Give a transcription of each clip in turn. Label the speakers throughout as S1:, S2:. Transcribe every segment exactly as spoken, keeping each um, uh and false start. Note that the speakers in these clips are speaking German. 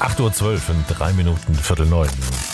S1: acht Uhr zwölf in drei Minuten, Viertel neun.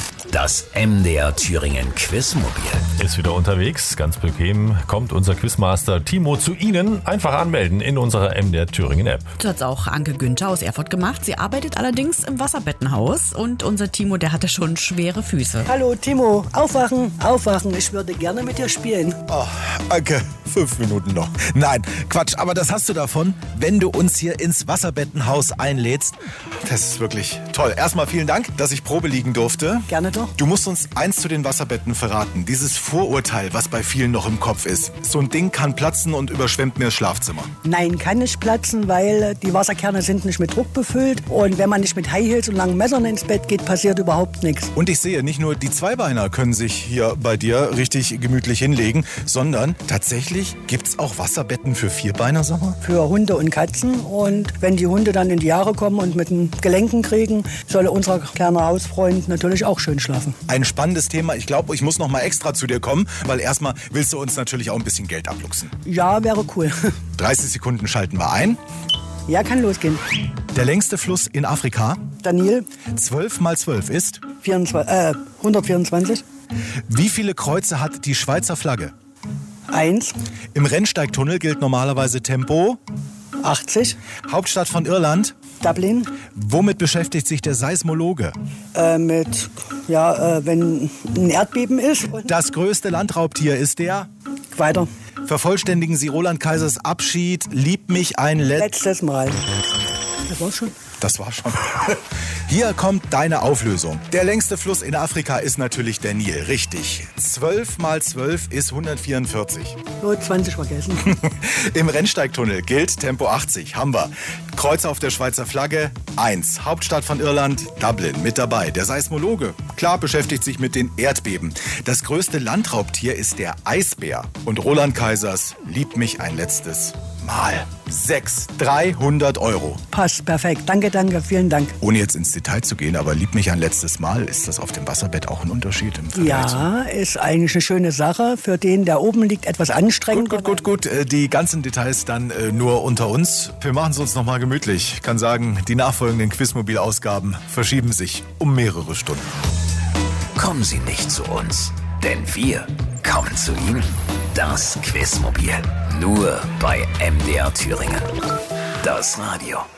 S2: Das M D R Thüringen Quizmobil
S1: ist wieder unterwegs, ganz bequem. Kommt unser Quizmaster Timo zu Ihnen. Einfach anmelden in unserer M D R Thüringen App.
S3: Das hat auch Anke Günther aus Erfurt gemacht. Sie arbeitet allerdings im Wasserbettenhaus und unser Timo, der hatte schon schwere Füße.
S4: Hallo Timo, aufwachen, aufwachen. Ich würde gerne mit dir spielen.
S5: Oh, Anke, fünf Minuten noch. Nein, Quatsch, aber das hast du davon, wenn du uns hier ins Wasserbettenhaus einlädst. Das ist wirklich toll. Erstmal vielen Dank, dass ich Probe liegen durfte.
S4: Gerne doch.
S5: Du musst uns eins zu den Wasserbetten verraten. Dieses Vorurteil, was bei vielen noch im Kopf ist. So ein Ding kann platzen und überschwemmt mir das Schlafzimmer.
S4: Nein, kann nicht platzen, weil die Wasserkerne sind nicht mit Druck befüllt. Und wenn man nicht mit High Heels und langen Messern ins Bett geht, passiert überhaupt nichts.
S5: Und ich sehe, nicht nur die Zweibeiner können sich hier bei dir richtig gemütlich hinlegen, sondern tatsächlich gibt's auch Wasserbetten für Vierbeiner, sag mal?
S4: Für Hunde und Katzen. Und wenn die Hunde dann in die Jahre kommen und mit den Gelenken kriegen, soll unser kleiner Hausfreund natürlich auch schön schlafen.
S5: Ein spannendes Thema. Ich glaube, ich muss noch mal extra zu dir kommen, weil erstmal willst du uns natürlich auch ein bisschen Geld abluchsen.
S4: Ja, wäre cool.
S5: dreißig Sekunden schalten wir ein.
S4: Ja, kann losgehen.
S5: Der längste Fluss in Afrika?
S4: Daniel?
S5: zwölf mal zwölf ist?
S4: vierundzwanzig, äh, hundertvierundzwanzig.
S5: Wie viele Kreuze hat die Schweizer Flagge?
S4: Eins.
S5: Im Rennsteigtunnel gilt normalerweise Tempo?
S4: achtzig.
S5: Hauptstadt von Irland?
S4: Dublin.
S5: Womit beschäftigt sich der Seismologe?
S4: Äh, mit, ja, äh, wenn ein Erdbeben ist.
S5: Das größte Landraubtier ist der?
S4: Weiter.
S5: Vervollständigen Sie Roland Kaisers Abschied, lieb mich ein Let-
S4: letztes Mal. Das war's schon.
S5: Das war schon. Hier kommt deine Auflösung. Der längste Fluss in Afrika ist natürlich der Nil. Richtig. zwölf mal zwölf ist hundertvierundvierzig.
S4: So, zwanzig vergessen.
S5: Im Rennsteigtunnel gilt Tempo achtzig. Haben wir. Kreuz auf der Schweizer Flagge, eins. Hauptstadt von Irland, Dublin. Mit dabei. Der Seismologe. Klar, beschäftigt sich mit den Erdbeben. Das größte Landraubtier ist der Eisbär. Und Roland Kaisers liebt mich ein letztes Mal. Sechs. dreihundert Euro.
S4: Passt, perfekt. Danke, danke, vielen Dank.
S5: Ohne jetzt ins Detail zu gehen, aber lieb mich ein letztes Mal. Ist das auf dem Wasserbett auch ein Unterschied im Vergleich?
S4: Ja, ist eigentlich eine schöne Sache. Für den, der oben liegt, etwas anstrengend.
S5: Gut, gut, gut, gut. Die ganzen Details dann äh, nur unter uns. Wir machen es uns nochmal gemütlich. Ich kann sagen, die nachfolgenden Quizmobil-Ausgaben verschieben sich um mehrere Stunden.
S2: Kommen Sie nicht zu uns, denn wir kommen zu Ihnen. Das Quizmobil. Nur bei M D R Thüringen. Das Radio.